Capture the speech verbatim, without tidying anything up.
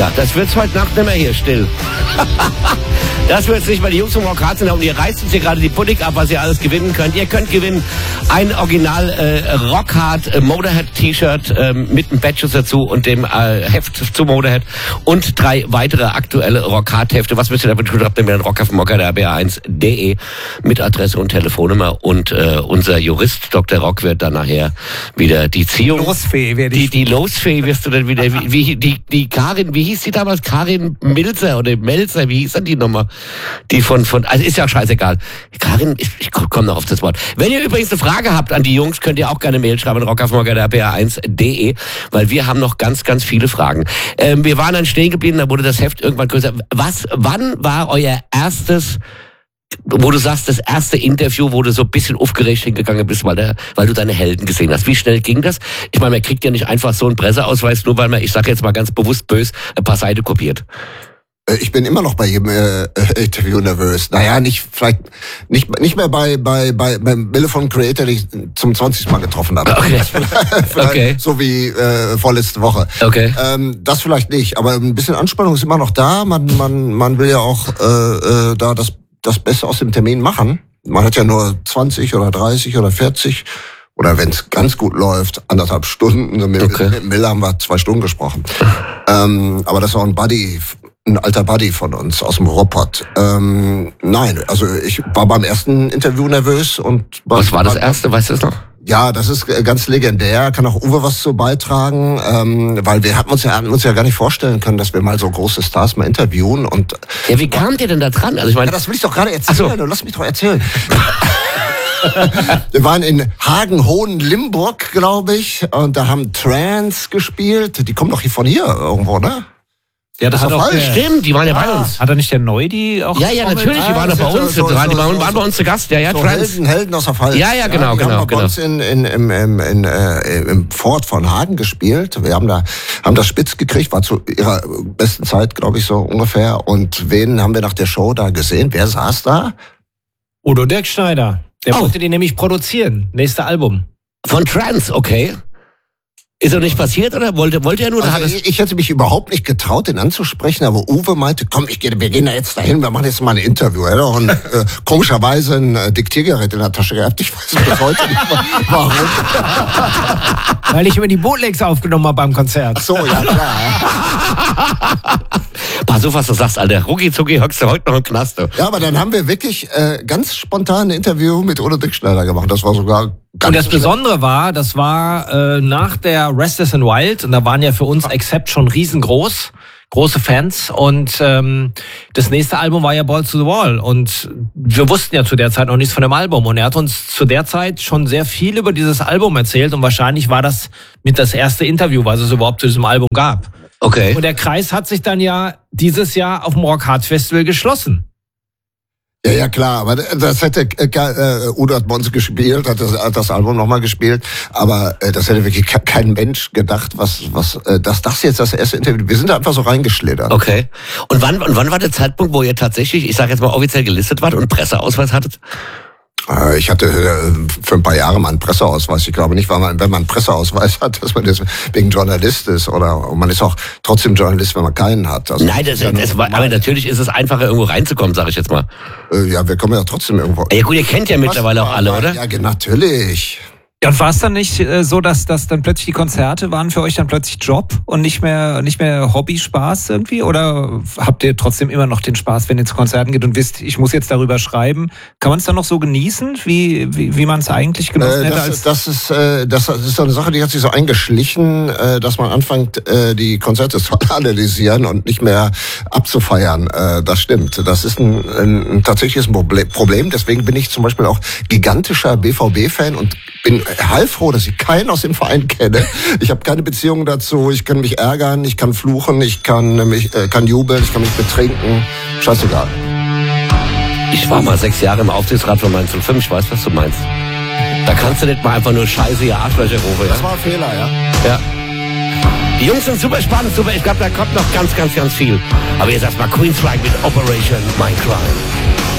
Ja, das wird's heute Nacht nicht mehr hier still. Das wird's nicht, weil die Jungs vom Rock Hard sind und ihr reißt uns hier gerade die Pudding ab, was ihr alles gewinnen könnt. Ihr könnt gewinnen ein Original äh, Rock Hard äh, Motorhead T-Shirt äh, mit einem Badges dazu und dem äh, Heft zu Motorhead und drei weitere aktuelle Rock Hard Hefte. Was müsst ihr damit tun? Habt ihr mir einen Rock auf dem Mocker der B R eins punkt de mit Adresse und Telefonnummer und äh, unser Jurist Doktor Rock wird dann nachher wieder die Ziehung. Losfee werde die ich. die Losfee wirst du dann wieder wie, wie die die Karin, wie hieß die damals? Karin Milzer oder Melzer, wie hieß denn die Nummer? Die von, von, also ist ja auch scheißegal. Karin, ich, ich komme noch auf das Wort. Wenn ihr übrigens eine Frage habt an die Jungs, könnt ihr auch gerne Mail schreiben an rock auf morgen der B R eins punkt de, weil wir haben noch ganz, ganz viele Fragen. Ähm, wir waren dann stehen geblieben, da wurde das Heft irgendwann größer. Was, wann war euer erstes, wo du sagst, das erste Interview, wo du so ein bisschen aufgeregt hingegangen bist, weil, der, weil du deine Helden gesehen hast? Wie schnell ging das? Ich meine, man kriegt ja nicht einfach so einen Presseausweis, nur weil man, ich sage jetzt mal ganz bewusst böse, ein paar Seiten kopiert. Ich bin immer noch bei jedem äh, Interview nervös. Naja, nicht vielleicht nicht nicht mehr bei bei bei beim Wille von Creator, den ich zum zwanzigsten Mal getroffen habe. Okay. vielleicht, okay. So wie äh, vorletzte Woche. Okay. Ähm, das vielleicht nicht, aber ein bisschen Anspannung ist immer noch da. Man man man will ja auch äh, äh, da das das Beste aus dem Termin machen. Man hat ja nur zwanzig oder dreißig oder vierzig. Oder wenn es ganz gut läuft, anderthalb Stunden. Mit, okay. mit Miller haben wir zwei Stunden gesprochen. ähm, aber das war ein Buddy, ein alter Buddy von uns aus dem Robot. Ähm, nein, also ich war beim ersten Interview nervös. Und was war das erste, weißt du es noch? Ja, das ist ganz legendär. Kann auch Uwe was zu beitragen, ähm, weil wir hatten uns ja hatten uns ja gar nicht vorstellen können, dass wir mal so große Stars mal interviewen. Und ja, wie kamt ihr denn da dran? Also ich meine, ja, das will ich doch gerade erzählen. So. Lass mich doch erzählen. Wir waren in Hagen-Hohen-Limburg, glaube ich, und da haben Trance gespielt. Die kommen doch hier von hier irgendwo, ne? Ja, das, das hat auch falsch. Stimmt, die waren ja, ja bei uns. Hat er nicht der Neudi auch? Ja, ja, natürlich, die waren doch bei uns. So, so, die waren, so, waren bei uns zu Gast. Ja, ja, so Trance. Helden, Helden aus der Pfalz. Ja, ja, genau, ja, die genau. haben genau. bei uns in, in, in, in, in, äh, im Fort von Hagen gespielt. Wir haben da, haben das spitz gekriegt, war zu ihrer besten Zeit, glaube ich, so ungefähr. Und wen haben wir nach der Show da gesehen? Wer saß da? Udo Dirkschneider. Der oh. wollte die nämlich produzieren. Nächste Album. Von Trance, okay. Ist doch nicht passiert, oder? Wollte, wollte er nur? Also ich, ich hätte mich überhaupt nicht getraut, den anzusprechen, aber Uwe meinte, komm, ich gehe, wir gehen da jetzt dahin, wir machen jetzt mal ein Interview. Er hat auch ein, äh, komischerweise ein äh, Diktiergerät in der Tasche gehabt. Ich weiß bis heute nicht, warum. Weil ich über die Bootlegs aufgenommen habe beim Konzert. Ach so, ja klar. Pass auf, was du sagst, Alter. Rucki zucki hockst du heute noch im Knast. Du. Ja, aber dann haben wir wirklich äh, ganz spontan ein Interview mit Udo Dirkschneider gemacht. Das war sogar ganz Und das schlimm. Besondere war, das war äh, nach der Restless and Wild, und da waren ja für uns Accept schon riesengroß, große Fans, und ähm, das nächste Album war ja Balls to the Wall, und wir wussten ja zu der Zeit noch nichts von dem Album, und er hat uns zu der Zeit schon sehr viel über dieses Album erzählt, und wahrscheinlich war das mit das erste Interview, was es überhaupt zu diesem Album gab. Okay. Und der Kreis hat sich dann ja dieses Jahr auf dem Rock Hard Festival geschlossen. Ja, ja, klar, aber das hätte, äh, Udo hat bei uns gespielt, hat das, hat das Album nochmal gespielt, aber äh, das hätte wirklich kein Mensch gedacht, was, was, äh, dass das jetzt das erste Interview, wir sind da einfach so reingeschlittert. Okay. Und wann, und wann war der Zeitpunkt, wo ihr tatsächlich, ich sage jetzt mal offiziell gelistet wart und Presseausweis hattet? Ich hatte für ein paar Jahre mal einen Presseausweis. Ich glaube nicht, weil man, wenn man einen Presseausweis hat, dass man deswegen Journalist ist, oder man ist auch trotzdem Journalist, wenn man keinen hat. Also Nein, das, das, das war, aber natürlich ist es einfacher, irgendwo reinzukommen, sage ich jetzt mal. Ja, wir kommen ja trotzdem irgendwo. Ja gut, ihr kennt ja mittlerweile auch alle, oder? Ja, natürlich. Ja, und war es dann nicht äh, so, dass, dass dann plötzlich die Konzerte waren für euch dann plötzlich Job und nicht mehr nicht mehr Hobby, Spaß irgendwie? Oder habt ihr trotzdem immer noch den Spaß, wenn ihr zu Konzerten geht und wisst, ich muss jetzt darüber schreiben? Kann man es dann noch so genießen, wie wie, wie man es eigentlich genossen äh, hätte? Das, als das, ist, äh, das ist so eine Sache, die hat sich so eingeschlichen, äh, dass man anfängt, äh, die Konzerte zu analysieren und nicht mehr abzufeiern. Äh, das stimmt. Das ist ein, ein, ein tatsächliches Problem. Deswegen bin ich zum Beispiel auch gigantischer B V B-Fan und bin heilfroh, dass ich keinen aus dem Verein kenne. Ich habe keine Beziehung dazu. Ich kann mich ärgern, ich kann fluchen, ich kann mich äh, kann jubeln, ich kann mich betrinken. Scheißegal. Ich war mal sechs Jahre im Aufsichtsrat von Mainz null fünf. Ich weiß, was du meinst. Da kannst du nicht mal einfach nur Scheiße, ihr Arschlöcher rufen. Das Ja? war ein Fehler, ja. Ja. Die Jungs sind super spannend, super. Ich glaube, da kommt noch ganz, ganz, ganz viel. Aber jetzt erstmal Queensryche mit Operation Mindcrime.